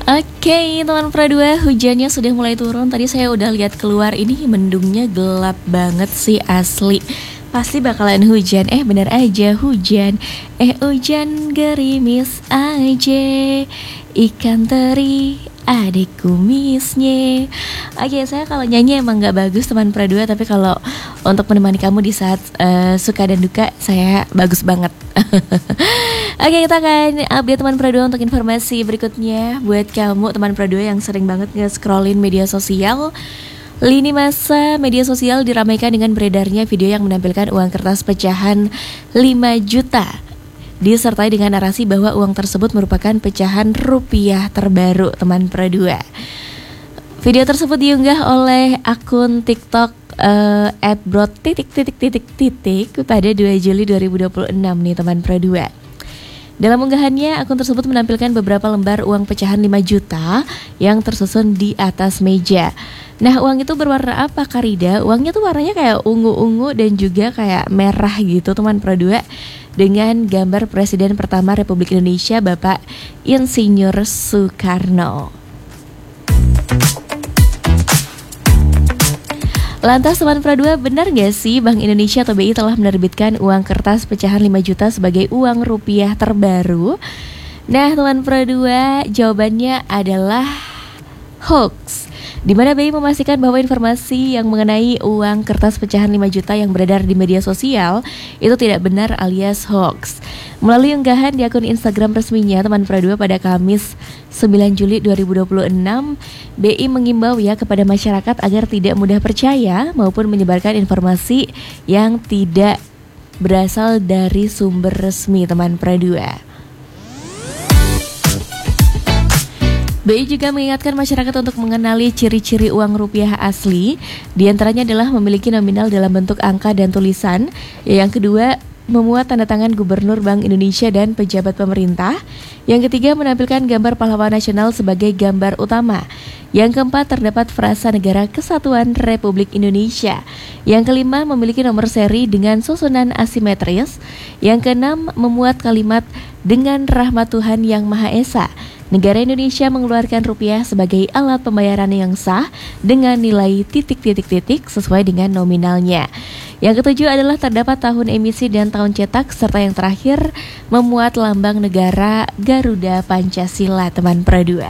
Oke, teman Pro 2, hujannya sudah mulai turun. Tadi saya udah lihat keluar, ini mendungnya gelap banget sih asli. Pasti bakalan hujan. Bener aja hujan. Hujan gerimis aja. Ikan teri adik kumisnya. Oke, saya kalau nyanyi emang gak bagus teman Pro 2, tapi kalau untuk menemani kamu di saat suka dan duka, saya bagus banget. Oke, kita akan update teman Pro 2 untuk informasi berikutnya. Buat kamu teman Pro 2 yang sering banget nge-scrollin media sosial, lini masa media sosial diramaikan dengan beredarnya video yang menampilkan uang kertas pecahan 5 juta disertai dengan narasi bahwa uang tersebut merupakan pecahan rupiah terbaru teman Pro 2. Video tersebut diunggah oleh akun TikTok @brot pada 2 Juli 2026 nih teman Pro 2. Dalam unggahannya, akun tersebut menampilkan beberapa lembar uang pecahan 5 juta yang tersusun di atas meja. Nah, uang itu berwarna apa, Karida? Uangnya tuh warnanya kayak ungu-ungu dan juga kayak merah gitu, teman Pro 2, dengan gambar Presiden pertama Republik Indonesia, Bapak Insinyur Soekarno. Lantas teman Pro 2, benar gak sih Bank Indonesia atau BI telah menerbitkan uang kertas pecahan 5 juta sebagai uang rupiah terbaru? Nah teman Pro 2, jawabannya adalah hoax, di mana BI memastikan bahwa informasi yang mengenai uang kertas pecahan 5 juta yang beredar di media sosial itu tidak benar alias hoax. Melalui unggahan di akun Instagram resminya teman Pro 2 pada Kamis 9 Juli 2026, BI mengimbau kepada masyarakat agar tidak mudah percaya maupun menyebarkan informasi yang tidak berasal dari sumber resmi teman Pro 2. BI juga mengingatkan masyarakat untuk mengenali ciri-ciri uang rupiah asli. Di antaranya adalah memiliki nominal dalam bentuk angka dan tulisan. Yang kedua, memuat tanda tangan Gubernur Bank Indonesia dan pejabat pemerintah. Yang ketiga, menampilkan gambar pahlawan nasional sebagai gambar utama. Yang keempat, terdapat frasa Negara Kesatuan Republik Indonesia. Yang kelima, memiliki nomor seri dengan susunan asimetris. Yang keenam, memuat kalimat dengan rahmat Tuhan Yang Maha Esa. Negara Indonesia mengeluarkan rupiah sebagai alat pembayaran yang sah dengan nilai titik-titik-titik sesuai dengan nominalnya. Yang ketujuh adalah terdapat tahun emisi dan tahun cetak, serta yang terakhir memuat lambang negara Garuda Pancasila teman Pro 2.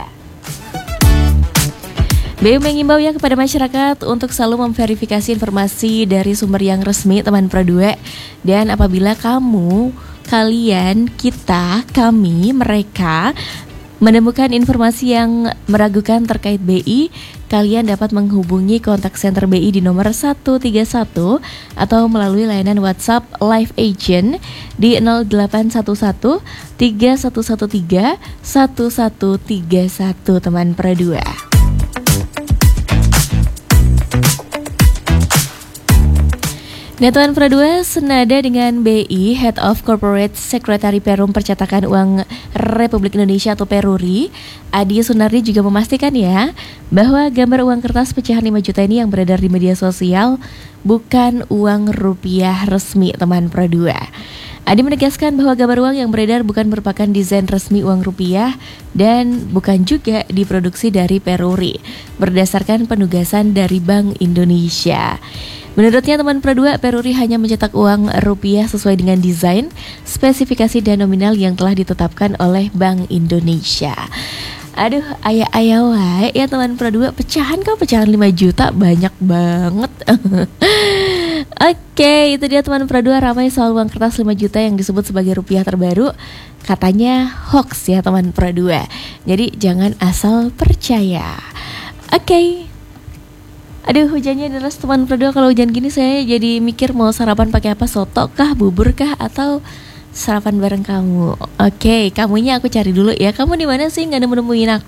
BI mengimbau kepada masyarakat untuk selalu memverifikasi informasi dari sumber yang resmi teman Pro 2. Dan apabila kamu, kalian, kita, kami, mereka menemukan informasi yang meragukan terkait BI, kalian dapat menghubungi kontak center BI di nomor 131 atau melalui layanan WhatsApp Live Agent di 0811 3113 1131 teman Pro 2. Nah teman Pro 2, senada dengan BI, Head of Corporate Secretary Perum Percetakan Uang Republik Indonesia atau Peruri, Adi Sunardi juga memastikan bahwa gambar uang kertas pecahan 5 juta ini yang beredar di media sosial bukan uang rupiah resmi teman Pro 2. Adi menegaskan bahwa gambar uang yang beredar bukan merupakan desain resmi uang rupiah dan bukan juga diproduksi dari Peruri berdasarkan penugasan dari Bank Indonesia. Menurutnya teman Pro 2, Peruri hanya mencetak uang rupiah sesuai dengan desain, spesifikasi dan nominal yang telah ditetapkan oleh Bank Indonesia. Aduh, ayah wae ya teman Pro 2, pecahan 5 juta banyak banget. Oke, itu dia teman Pro 2, ramai soal uang kertas 5 juta yang disebut sebagai rupiah terbaru. Katanya hoax ya teman Pro 2. Jadi jangan asal percaya. Oke. Aduh, hujannya deras teman Pro 2. Kalau hujan gini saya jadi mikir mau sarapan pakai apa, soto kah, bubur kah, atau sarapan bareng kamu. Oke, kamunya aku cari dulu ya. Kamu di mana sih? Nggak nemu-nemuin aku.